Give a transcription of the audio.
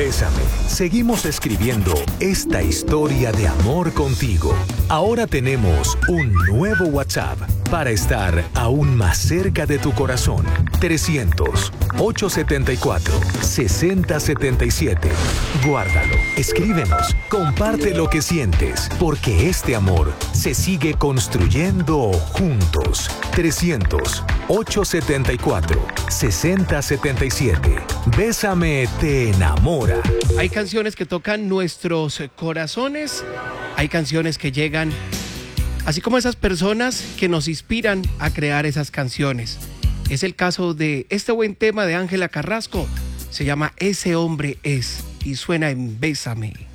Bésame. Seguimos escribiendo esta historia de amor contigo. Ahora tenemos un nuevo WhatsApp para estar aún más cerca de tu corazón. 300-874-6077. Guárdalo, escríbenos, comparte lo que sientes, porque este amor se sigue construyendo juntos. 300-874-6077. Bésame te enamora. Hay canciones que tocan nuestros corazones, hay canciones que llegan, así como esas personas que nos inspiran a crear esas canciones. Es el caso de este buen tema de Ángela Carrasco, se llama Ese hombre es y suena en Bésame.